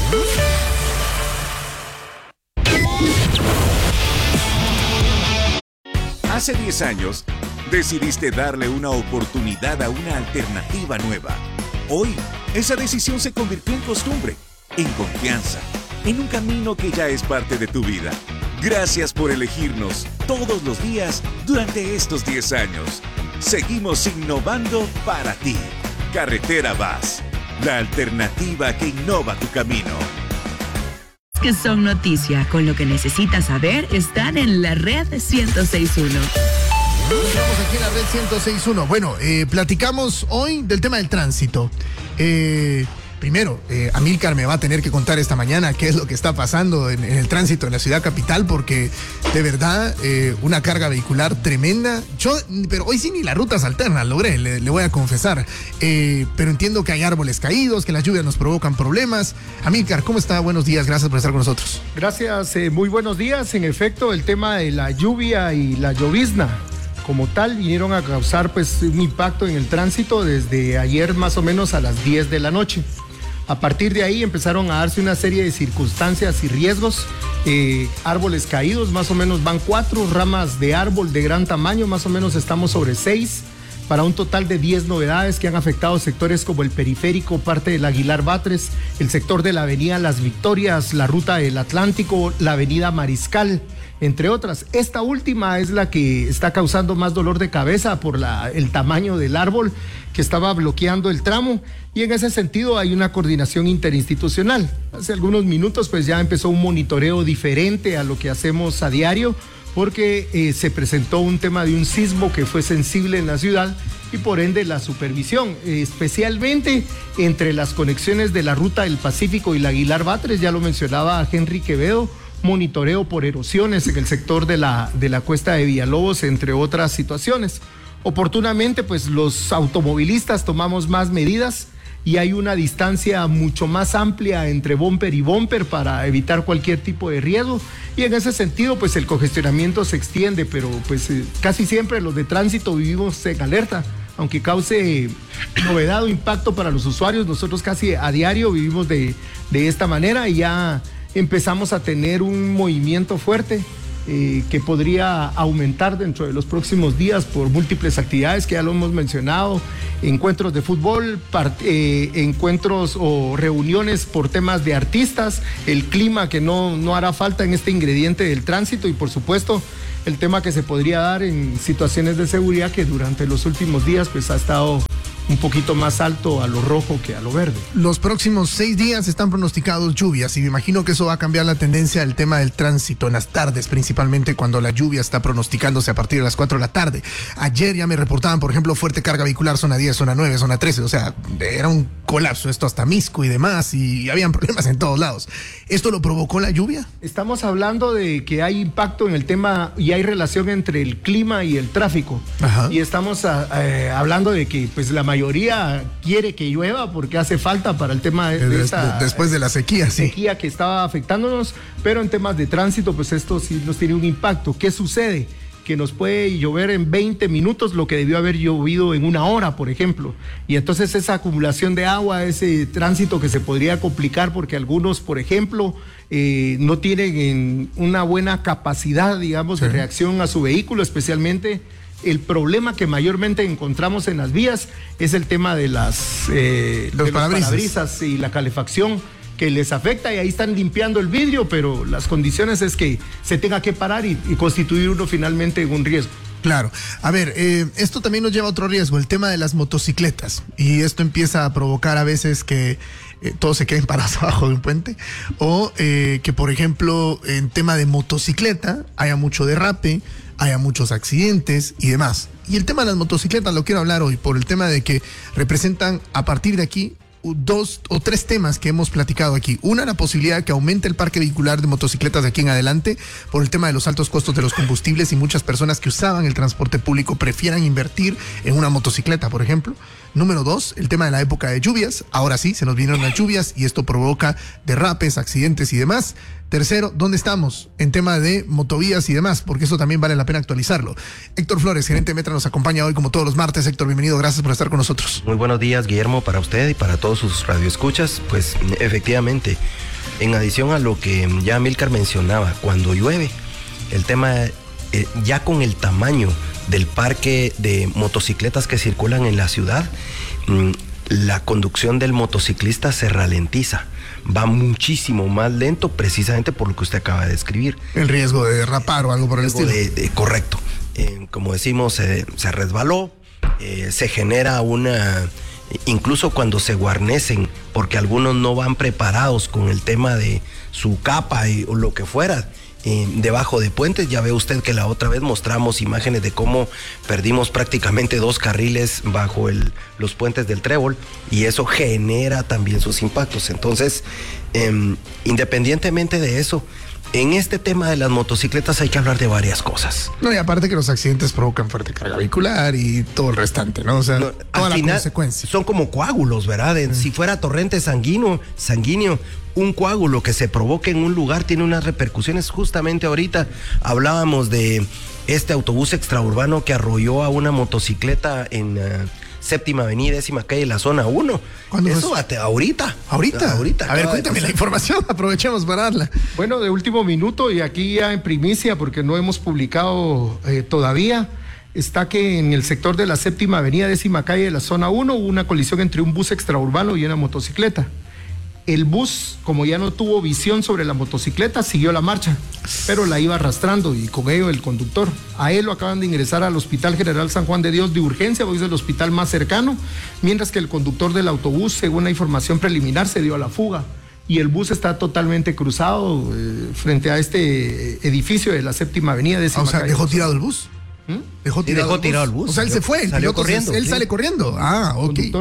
Hace 10 años, decidiste darle una oportunidad a una alternativa nueva. Hoy, esa decisión se convirtió en costumbre, en confianza, en un camino que ya es parte de tu vida. Gracias por elegirnos todos los días durante estos 10 años. Seguimos innovando para ti. Carretera VAS, la alternativa que innova tu camino. Que son noticia, con lo que necesitas saber, están en la Red 106.1. Estamos aquí en la Red 106.1. Bueno, platicamos hoy del tema del tránsito. Primero, Amílcar me va a tener que contar esta mañana qué es lo que está pasando en el tránsito en la ciudad capital, porque de verdad una carga vehicular tremenda. Pero hoy sí ni las rutas alternas logré, le voy a confesar. Pero entiendo que hay árboles caídos, que las lluvias nos provocan problemas. Amílcar, ¿cómo está? Buenos días, gracias por estar con nosotros. Gracias, muy buenos días. En efecto, el tema de la lluvia y la llovizna como tal vinieron a causar pues un impacto en el tránsito desde ayer más o menos a las 10 de la noche. A partir de ahí empezaron a darse una serie de circunstancias y riesgos, árboles caídos, más o menos van 4 ramas de árbol de gran tamaño, más o menos estamos sobre 6, para un total de 10 novedades que han afectado sectores como el Periférico, parte del Aguilar Batres, el sector de la avenida Las Victorias, la ruta del Atlántico, la avenida Mariscal, entre otras. Esta última es la que está causando más dolor de cabeza por el tamaño del árbol que estaba bloqueando el tramo, y en ese sentido hay una coordinación interinstitucional. Hace algunos minutos pues ya empezó un monitoreo diferente a lo que hacemos a diario, porque se presentó un tema de un sismo que fue sensible en la ciudad, y por ende la supervisión, especialmente entre las conexiones de la ruta del Pacífico y la Aguilar Batres, ya lo mencionaba Henry Quevedo, monitoreo por erosiones en el sector de la cuesta de Villalobos, entre otras situaciones. Oportunamente, pues los automovilistas tomamos más medidas y hay una distancia mucho más amplia entre bumper y bumper para evitar cualquier tipo de riesgo, y en ese sentido pues el congestionamiento se extiende, pero pues casi siempre los de tránsito vivimos en alerta. Aunque cause novedad o impacto para los usuarios, nosotros casi a diario vivimos de esta manera, y ya empezamos a tener un movimiento fuerte que podría aumentar dentro de los próximos días por múltiples actividades que ya lo hemos mencionado, encuentros de fútbol, encuentros o reuniones por temas de artistas, el clima que no hará falta en este ingrediente del tránsito y por supuesto el tema que se podría dar en situaciones de seguridad que durante los últimos días pues ha estado un poquito más alto a lo rojo que a lo verde. Los próximos 6 días están pronosticados lluvias y me imagino que eso va a cambiar la tendencia del tema del tránsito en las tardes, principalmente cuando la lluvia está pronosticándose a partir de las 4 de la tarde. Ayer ya me reportaban, por ejemplo, fuerte carga vehicular, zona 10, zona 9, zona 13, o sea, era un colapso esto hasta Misco y demás y habían problemas en todos lados. ¿Esto lo provocó la lluvia? Estamos hablando de que hay impacto en el tema y hay relación entre el clima y el tráfico. Ajá. Y estamos hablando de que pues la mayoría quiere que llueva porque hace falta para el tema de esta, después de la sequía, sí. Sequía que estaba afectándonos, pero en temas de tránsito pues esto sí nos tiene un impacto. ¿Qué sucede? Que nos puede llover en 20 minutos lo que debió haber llovido en 1 hora, por ejemplo. Y entonces esa acumulación de agua, ese tránsito que se podría complicar porque algunos, por ejemplo, no tienen una buena capacidad, digamos, de reacción a su vehículo, especialmente el problema que mayormente encontramos en las vías es el tema de los parabrisas y la calefacción que les afecta y ahí están limpiando el vidrio, pero las condiciones es que se tenga que parar y constituir uno finalmente en un riesgo. Claro. A ver, esto también nos lleva a otro riesgo, el tema de las motocicletas. Y esto empieza a provocar a veces que todos se queden parados abajo de un puente o que, por ejemplo, en tema de motocicleta haya mucho derrape, haya muchos accidentes y demás. Y el tema de las motocicletas lo quiero hablar hoy por el tema de que representan a partir de aquí 2 o 3 temas que hemos platicado aquí. Una, la posibilidad de que aumente el parque vehicular de motocicletas de aquí en adelante por el tema de los altos costos de los combustibles y muchas personas que usaban el transporte público prefieran invertir en una motocicleta, por ejemplo. Número 2, el tema de la época de lluvias. Ahora sí, se nos vienen las lluvias y esto provoca derrapes, accidentes y demás. Tercero, ¿dónde estamos en tema de motovías y demás? Porque eso también vale la pena actualizarlo. Héctor Flores, gerente de Metra, nos acompaña hoy como todos los martes. Héctor, bienvenido, gracias por estar con nosotros. Muy buenos días, Guillermo, para usted y para todos sus radioescuchas. Pues efectivamente, en adición a lo que ya Amílcar mencionaba, cuando llueve, el tema ya con el tamaño del parque de motocicletas que circulan en la ciudad, la conducción del motociclista se ralentiza, va muchísimo más lento precisamente por lo que usted acaba de describir. El riesgo de derrapar o algo por el estilo. Correcto. Como decimos, se resbaló, se genera incluso cuando se guarnecen, porque algunos no van preparados con el tema de su capa o lo que fuera, debajo de puentes. Ya ve usted que la otra vez mostramos imágenes de cómo perdimos prácticamente 2 carriles bajo los puentes del Trébol y eso genera también sus impactos. Entonces, independientemente de eso, en este tema de las motocicletas hay que hablar de varias cosas. No, y aparte que los accidentes provocan fuerte carga vehicular y todo el restante, ¿no? O sea, toda la consecuencia. Son como coágulos, ¿verdad? Si fuera torrente sanguíneo, un coágulo que se provoque en un lugar tiene unas repercusiones. Justamente ahorita hablábamos de este autobús extraurbano que arrolló a una motocicleta en Séptima Avenida, 10ª calle, la zona 1. Eso ahorita. A ver, cuéntame la información, aprovechemos para darla. Bueno, de último minuto y aquí ya en primicia, porque no hemos publicado todavía, está que en el sector de la Séptima Avenida, 10ª calle de la zona 1, hubo una colisión entre un bus extraurbano y una motocicleta. El bus, como ya no tuvo visión sobre la motocicleta, siguió la marcha, pero la iba arrastrando y con ello el conductor. A él lo acaban de ingresar al Hospital General San Juan de Dios de urgencia, porque es el hospital más cercano, mientras que el conductor del autobús, según la información preliminar, se dio a la fuga. Y el bus está totalmente cruzado frente a este edificio de la Séptima Avenida. O sea, ¿dejó tirado el bus? Dejó tirado el bus. O sea, él se fue, el salió piloto, corriendo. Él sale corriendo. Ah, ok. El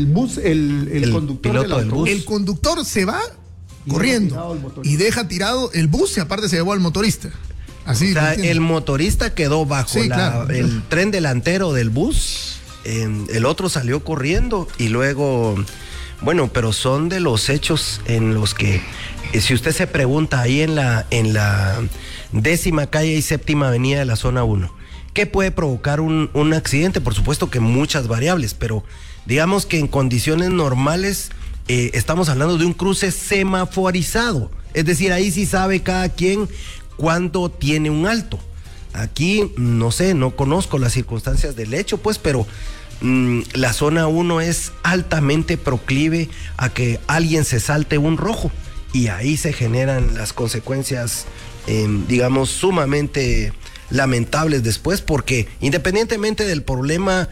conductor piloto del bus. El conductor se va corriendo y deja tirado el bus y aparte se llevó al motorista. Así. O sea, el motorista quedó bajo el tren delantero del bus, el otro salió corriendo y luego, bueno, pero son de los hechos en los que, si usted se pregunta ahí en la 10ª calle y Séptima Avenida de la zona 1, ¿qué puede provocar un accidente? Por supuesto que muchas variables, pero digamos que en condiciones normales estamos hablando de un cruce semaforizado. Es decir, ahí sí sabe cada quien cuándo tiene un alto. Aquí, no sé, no conozco las circunstancias del hecho, pues, pero la zona 1 es altamente proclive a que alguien se salte un rojo y ahí se generan las consecuencias, digamos, sumamente lamentables después, porque independientemente del problema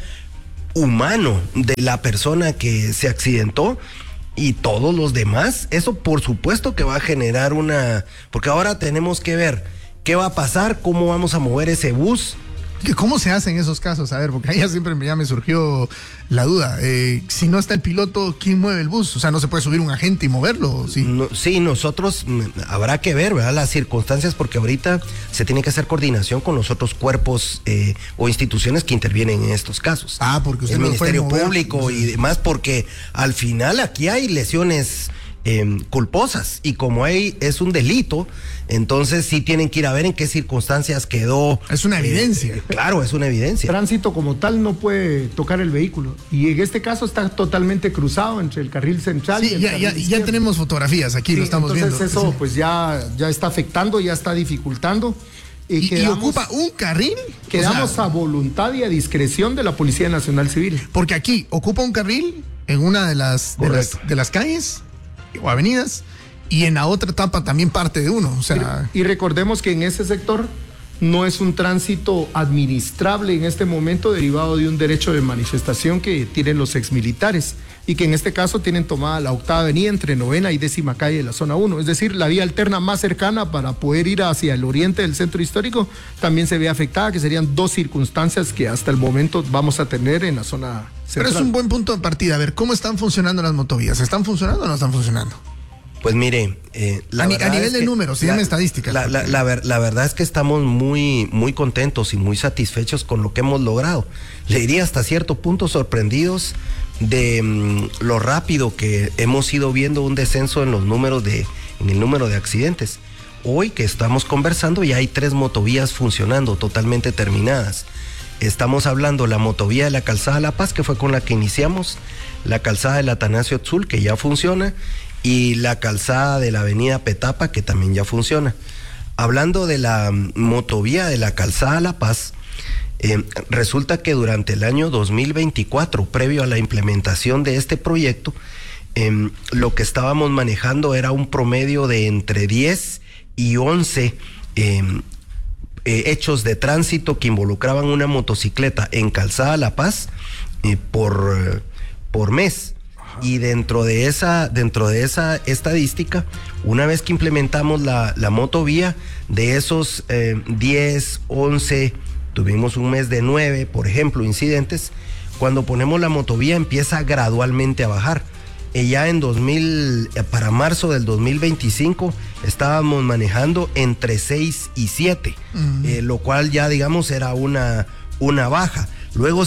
humano de la persona que se accidentó y todos los demás, eso por supuesto que va a generar porque ahora tenemos que ver qué va a pasar, cómo vamos a mover ese bus. ¿Cómo se hace en esos casos? A ver, porque ahí siempre ya me surgió la duda. Si no está el piloto, ¿quién mueve el bus? O sea, ¿no se puede subir un agente y moverlo? Sí, sí, nosotros habrá que ver, ¿verdad?, las circunstancias, porque ahorita se tiene que hacer coordinación con los otros cuerpos o instituciones que intervienen en estos casos. Porque usted el no Ministerio puede mover, Público y demás, porque al final aquí hay lesiones culposas y como es un delito, entonces sí tienen que ir a ver en qué circunstancias quedó. Es una evidencia. Claro, es una evidencia. Tránsito como tal no puede tocar el vehículo y en este caso está totalmente cruzado entre el carril central y el carril izquierdo. Ya tenemos fotografías, aquí lo estamos viendo. Entonces eso pues ya está afectando, ya está dificultando. Y ocupa un carril. Quedamos a voluntad y a discreción de la Policía Nacional Civil. Porque aquí ocupa un carril en una de las calles o avenidas, y en la otra etapa también parte de uno. O sea, y recordemos que en ese sector no es un tránsito administrable en este momento, derivado de un derecho de manifestación que tienen los exmilitares y que en este caso tienen tomada la 8ª avenida entre 9ª y 10ª calle de la zona 1, es decir, la vía alterna más cercana para poder ir hacia el oriente del centro histórico también se ve afectada, que serían 2 circunstancias que hasta el momento vamos a tener en la zona central. Pero es un buen punto de partida. A ver, ¿cómo están funcionando las motovías? ¿Están funcionando o no están funcionando? Pues mire, a nivel de números, se llama estadística. La verdad es que estamos muy, muy contentos y muy satisfechos con lo que hemos logrado. Le diría hasta cierto punto sorprendidos de lo rápido que hemos ido viendo un descenso en el número de accidentes. Hoy que estamos conversando ya hay 3 motovías funcionando, totalmente terminadas. Estamos hablando la motovía de la Calzada La Paz, que fue con la que iniciamos, la calzada del Atanasio Tzul, que ya funciona, y la calzada de la avenida Petapa, que también ya funciona. Hablando de la motovía de la calzada La Paz, resulta que durante el año 2024, previo a la implementación de este proyecto, lo que estábamos manejando era un promedio de entre 10 y 11 hechos de tránsito que involucraban una motocicleta en calzada La Paz por mes. Y dentro de esa estadística, una vez que implementamos la motovía, de esos 10, 11, tuvimos un mes de 9, por ejemplo, incidentes. Cuando ponemos la motovía empieza gradualmente a bajar. Ya para marzo del 2025 estábamos manejando entre 6 y 7, lo cual ya digamos era una baja. Luego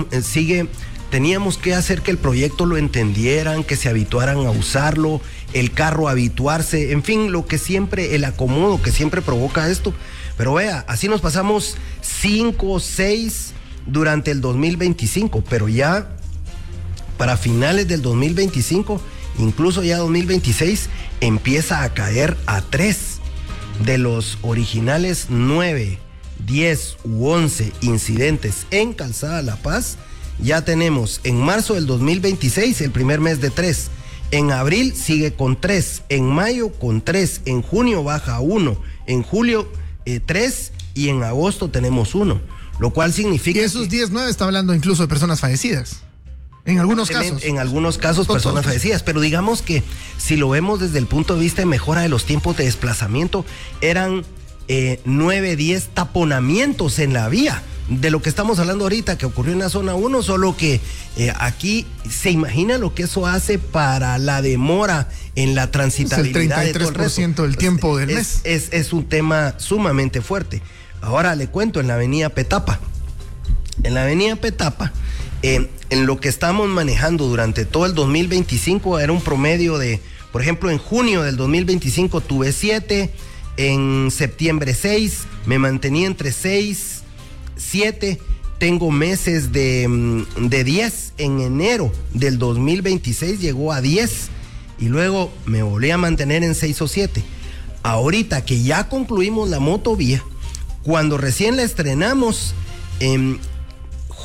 teníamos que hacer que el proyecto lo entendieran, que se habituaran a usarlo, el carro habituarse, en fin, el acomodo que siempre provoca esto. Pero vea, así nos pasamos 5, 6 durante el 2025, pero ya para finales del 2025, incluso ya 2026, empieza a caer a 3 de los originales 9, 10 u 11 incidentes en Calzada La Paz. Ya tenemos en marzo del 2026 el primer mes de 3, en abril sigue con 3, en mayo con 3, en junio baja 1, en julio 3 y en agosto tenemos 1, lo cual significa... Y esos 10, 9 está hablando incluso de personas fallecidas. En algunos casos. En algunos casos personas fallecidas, pero digamos que si lo vemos desde el punto de vista de mejora de los tiempos de desplazamiento, eran 9, 10 taponamientos en la vía. De lo que estamos hablando ahorita que ocurrió en la zona 1, solo que aquí se imagina lo que eso hace para la demora en la transitabilidad. Es el 33% del tiempo del mes. Es un tema sumamente fuerte. Ahora le cuento, en la avenida Petapa. En la avenida Petapa, en lo que estamos manejando durante todo el 2025 era un promedio de, por ejemplo, en junio del 2025 tuve 7, en septiembre 6, me mantenía entre 6, 7, tengo meses de 10, en enero del 2026 llegó a 10 y luego me volví a mantener en 6 o 7. Ahorita que ya concluimos la motovía, cuando recién la estrenamos,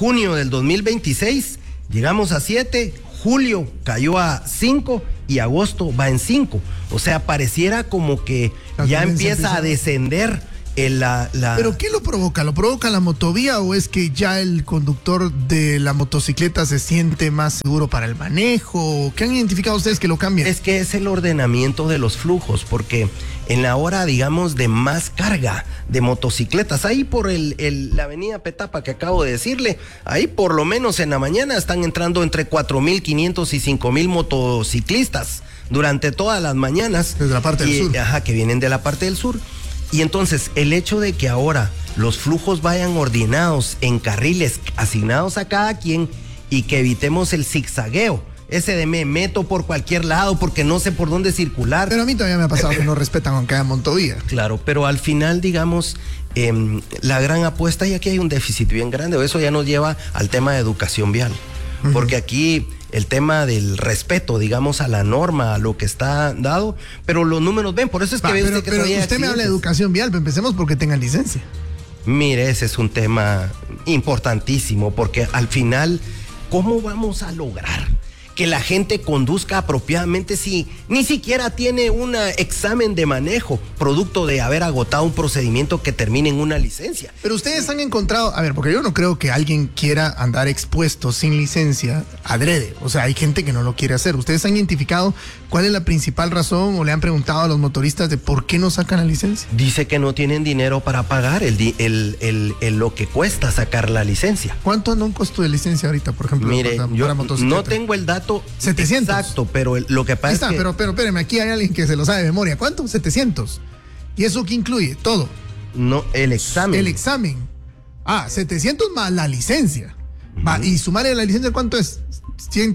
junio del 2026 llegamos a 7, julio cayó a 5 y agosto va en 5. O sea, pareciera como que ya empieza a descender ¿Pero qué lo provoca? ¿Lo provoca la motovía o es que ya el conductor de la motocicleta se siente más seguro para el manejo? ¿Qué han identificado ustedes que lo cambia? Es que es el ordenamiento de los flujos, porque en la hora, digamos, de más carga de motocicletas, ahí por la avenida Petapa que acabo de decirle, ahí por lo menos en la mañana están entrando entre 4.500 y 5.000 motociclistas durante todas las mañanas. Desde la parte del sur. Ajá, que vienen de la parte del sur. Y entonces el hecho de que ahora los flujos vayan ordenados en carriles asignados a cada quien y que evitemos el zigzagueo, ese de me meto por cualquier lado porque no sé por dónde circular. Pero a mí todavía me ha pasado que no respetan aunque haya motovía. Claro, pero al final, digamos, la gran apuesta, y aquí hay un déficit bien grande, eso ya nos lleva al tema de educación vial, porque aquí el tema del respeto, digamos, a la norma, a lo que está dado, pero los números ven, por eso es que ve usted que pero usted me habla de educación vial, pero empecemos porque tengan licencia. Mire, ese es un tema importantísimo, porque al final, ¿cómo vamos a lograr que la gente conduzca apropiadamente si ni siquiera tiene un examen de manejo, producto de haber agotado un procedimiento que termine en una licencia? Pero ustedes han encontrado, a ver, porque yo no creo que alguien quiera andar expuesto sin licencia adrede, o sea, hay gente que no lo quiere hacer. ¿Ustedes han identificado cuál es la principal razón o le han preguntado a los motoristas de por qué no sacan la licencia? Dice que no tienen dinero para pagar lo que cuesta sacar la licencia. ¿Cuánto anda un costo de licencia ahorita, por ejemplo? Mire, yo no tengo el dato 700. Exacto, pero lo que pasa es que... Pero espéreme, aquí hay alguien que se lo sabe de memoria. ¿Cuánto? 700. ¿Y eso qué incluye? Todo. No, el examen. El examen. 700 más la licencia. Va, y sumarle la licencia, ¿cuánto es? 100.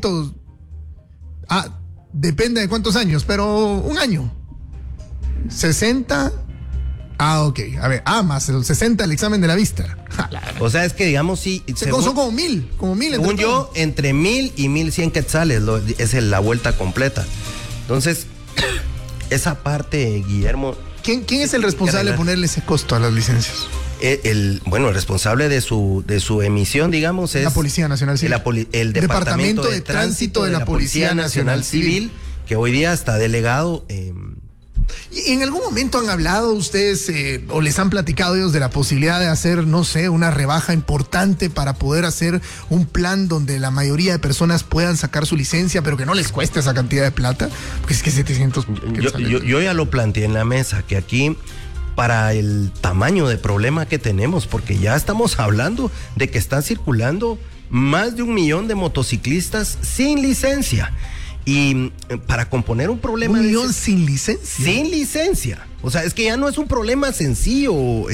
Depende de cuántos años, pero un año. 60. Ok. A ver, más el 60 el examen de la vista. O sea, es que digamos, sí. Son como 1,000. Según yo, entre 1,000 y 1,100 quetzales es la vuelta completa. Entonces, esa parte, Guillermo. ¿Quién es el responsable de ponerle ese costo a las licencias? El responsable de su emisión, digamos, es la Policía Nacional Civil. El Departamento de Tránsito de la Policía Nacional Civil, que hoy día está delegado. ¿Y en algún momento han hablado ustedes o les han platicado ellos de la posibilidad de hacer, no sé, una rebaja importante para poder hacer un plan donde la mayoría de personas puedan sacar su licencia, pero que no les cueste esa cantidad de plata? Porque es que 700... Yo ya lo planteé en la mesa, que aquí, para el tamaño de problema que tenemos, porque ya estamos hablando de que están circulando más de 1 millón de motociclistas sin licencia. Y para componer un problema... 1 millón sin licencia. Sin licencia. O sea, es que ya no es un problema sencillo.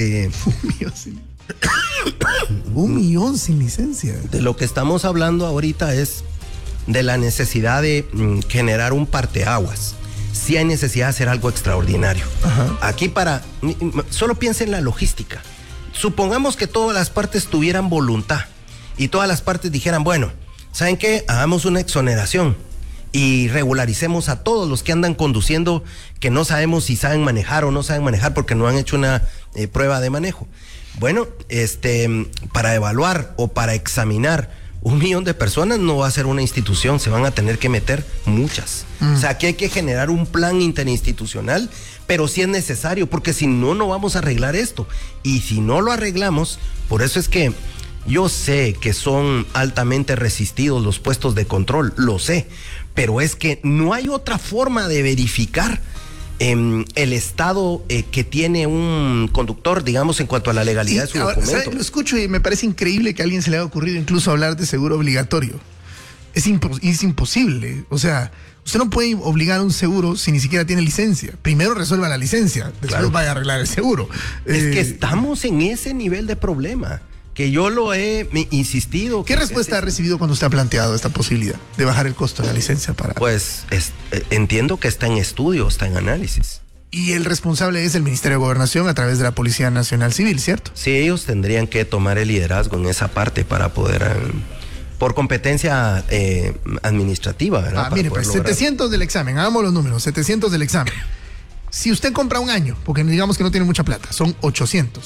1 millón sin licencia. De lo que estamos hablando ahorita es de la necesidad de generar un parteaguas. Sí hay necesidad de hacer algo extraordinario. Ajá. Aquí solo piensa en la logística. Supongamos que todas las partes tuvieran voluntad y todas las partes dijeran, bueno, ¿saben qué? Hagamos una exoneración y regularicemos a todos los que andan conduciendo que no sabemos si saben manejar o no saben manejar porque no han hecho una prueba de manejo. Bueno, para evaluar o para examinar 1 millón de personas no va a ser una institución, se van a tener que meter muchas. O sea, aquí hay que generar un plan interinstitucional, pero sí es necesario, porque si no, no vamos a arreglar esto. Y si no lo arreglamos, por eso es que yo sé que son altamente resistidos los puestos de control, lo sé, pero es que no hay otra forma de verificar el estado que tiene un conductor, digamos, en cuanto a la legalidad de su documento. Lo escucho y me parece increíble que a alguien se le haya ocurrido incluso hablar de seguro obligatorio. Es imposible. O sea, usted no puede obligar a un seguro si ni siquiera tiene licencia. Primero resuelva la licencia, después vaya a arreglar el seguro. Es que estamos en ese nivel de problema, que yo lo he insistido. ¿Qué respuesta ha recibido cuando usted ha planteado esta posibilidad de bajar el costo de la licencia para...? Pues entiendo que está en estudio, está en análisis. Y el responsable es el Ministerio de Gobernación a través de la Policía Nacional Civil, ¿cierto? Sí, ellos tendrían que tomar el liderazgo en esa parte para poder... por competencia administrativa, ¿verdad? Mire, pues 700 del examen, hagamos los números, 700 del examen. Si usted compra un año, porque digamos que no tiene mucha plata, son 800.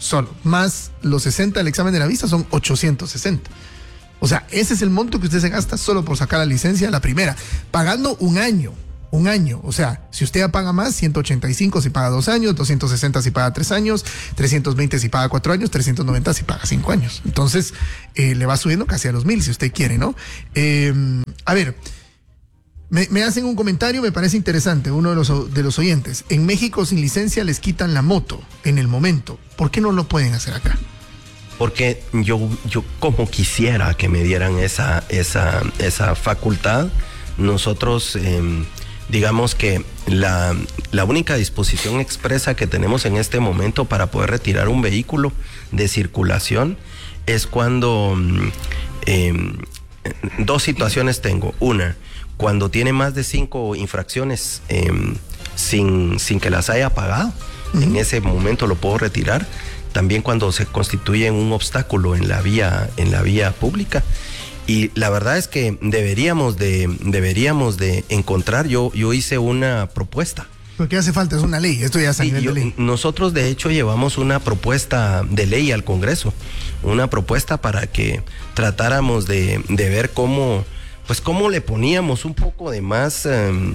solo, más los 60 del examen de la vista son 860. O sea, ese es el monto que usted se gasta solo por sacar la licencia, la primera, pagando un año. O sea, si usted paga más, 185 si paga 2 años, 260 si paga 3 años, 320 si paga 4 años, 390 si paga 5 años. Entonces, le va subiendo casi a los 1,000 si usted quiere, ¿no? A ver, me hacen un comentario, me parece interesante, uno de los oyentes. En México sin licencia les quitan la moto en el momento. ¿Por qué no lo pueden hacer acá? Porque yo como quisiera que me dieran esa facultad. Nosotros... digamos que la única disposición expresa que tenemos en este momento para poder retirar un vehículo de circulación es cuando dos situaciones tengo. Una, cuando tiene más de 5 infracciones sin que las haya pagado, en ese momento lo puedo retirar. También cuando se constituye un obstáculo en la vía pública. Y la verdad es que deberíamos de encontrar, yo hice una propuesta. Lo que hace falta es una ley, esto ya es a nivel de ley. Nosotros de hecho llevamos una propuesta de ley al Congreso, una propuesta para que tratáramos de ver cómo le poníamos un poco de más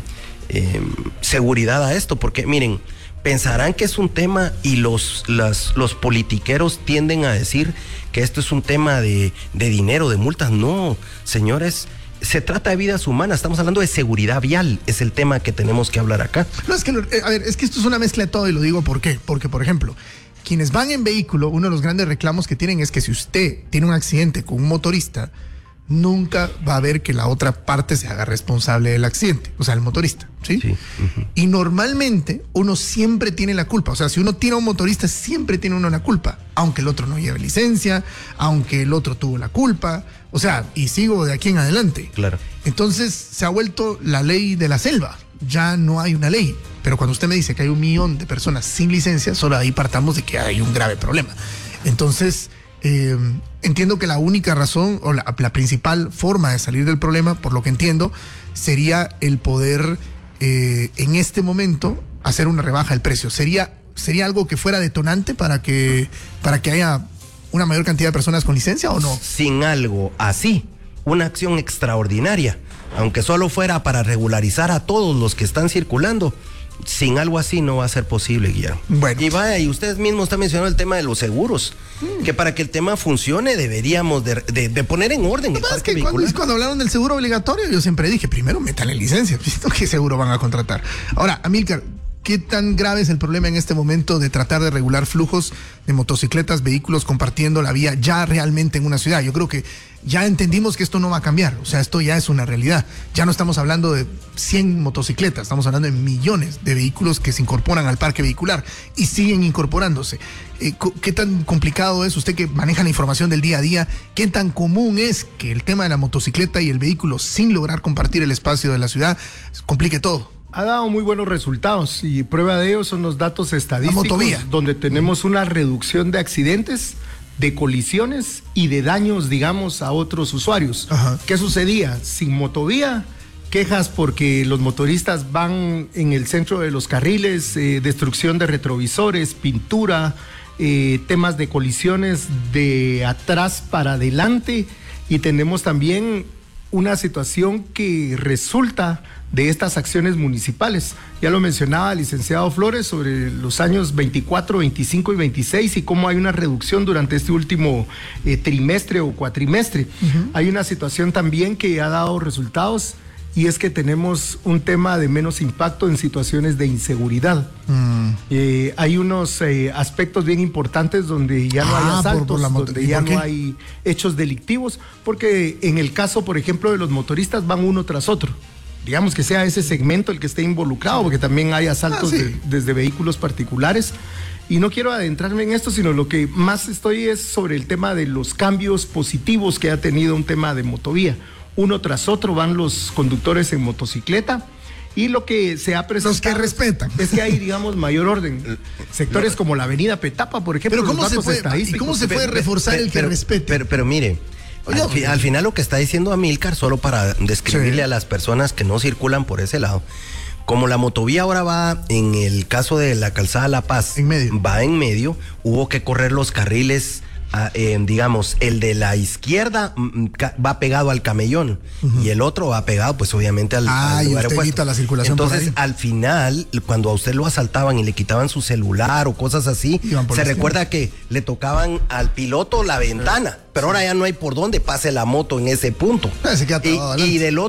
seguridad a esto, porque miren, pensarán que es un tema y los politiqueros tienden a decir que esto es un tema de dinero, de multas. No, señores, se trata de vidas humanas, estamos hablando de seguridad vial, es el tema que tenemos que hablar acá. No, es que, es que esto es una mezcla de todo y lo digo ¿por qué? Porque, por ejemplo, quienes van en vehículo, uno de los grandes reclamos que tienen es que si usted tiene un accidente con un motorista, nunca va a haber que la otra parte se haga responsable del accidente, o sea, el motorista, ¿sí? Sí. Y normalmente uno siempre tiene la culpa, o sea, si uno tira a un motorista, siempre tiene uno la culpa, aunque el otro no lleve licencia, aunque el otro tuvo la culpa, o sea, y sigo de aquí en adelante. Claro. Entonces se ha vuelto la ley de la selva, ya no hay una ley, pero cuando usted me dice que hay 1 millón de personas sin licencia, solo ahí partamos de que hay un grave problema. Entonces... entiendo que la única razón o la principal forma de salir del problema, por lo que entiendo, sería el poder en este momento hacer una rebaja del precio. ¿Sería algo que fuera detonante para que haya una mayor cantidad de personas con licencia o no? Sin algo así, una acción extraordinaria, aunque solo fuera para regularizar a todos los que están circulando, sin algo así no va a ser posible, Guillermo. Bueno. Y vaya, y ustedes mismos están mencionando el tema de los seguros, que para que el tema funcione deberíamos de poner en orden el parque vehicular. Cuando hablaron del seguro obligatorio, yo siempre dije, primero métanle licencia, ¿qué seguro van a contratar? Ahora, Amílcar, ¿qué tan grave es el problema en este momento de tratar de regular flujos de motocicletas, vehículos compartiendo la vía ya realmente en una ciudad? Yo creo que ya entendimos que esto no va a cambiar, o sea, esto ya es una realidad. Ya no estamos hablando de 100 motocicletas, estamos hablando de millones de vehículos que se incorporan al parque vehicular y siguen incorporándose. ¿Qué tan complicado es, usted que maneja la información del día a día, qué tan común es que el tema de la motocicleta y el vehículo sin lograr compartir el espacio de la ciudad complique todo? Ha dado muy buenos resultados y prueba de ello son los datos estadísticos donde tenemos una reducción de accidentes, de colisiones y de daños, digamos, a otros usuarios. Ajá. ¿Qué sucedía? Sin motovía, quejas porque los motoristas van en el centro de los carriles, destrucción de retrovisores, pintura, temas de colisiones de atrás para adelante, y tenemos también una situación que resulta de estas acciones municipales. Ya lo mencionaba el licenciado Flores sobre los años 24, 25 y 26 y cómo hay una reducción durante este último trimestre o cuatrimestre. Hay una situación también que ha dado resultados, y es que tenemos un tema de menos impacto en situaciones de inseguridad. Hay unos aspectos bien importantes donde ya no hay asaltos, donde ya no hay hechos delictivos, porque en el caso, por ejemplo, de los motoristas van uno tras otro. Digamos que sea ese segmento el que esté involucrado, porque también hay asaltos desde vehículos particulares. Y no quiero adentrarme en esto, sino lo que más estoy es sobre el tema de los cambios positivos que ha tenido un tema de motovía. Uno tras otro van los conductores en motocicleta, y lo que se ha presentado... Los que respetan. Es que hay, digamos, mayor orden. Sectores como la avenida Petapa, por ejemplo. Pero ¿cómo se puede reforzar el que respete? Pero mire... Al final lo que está diciendo Amílcar, solo para describirle a las personas que no circulan por ese lado, Como la motovía ahora va, en el caso de la calzada La Paz, va en medio, hubo que correr los carriles, digamos, el de la izquierda va pegado al camellón y el otro va pegado, pues obviamente al lugar opuesto. La circulación. Entonces, al final, cuando a usted lo asaltaban y le quitaban su celular o cosas así, se recuerda que le tocaban al piloto la ventana, pero ahora ya no hay por dónde pase la moto en ese punto. Se queda y del otro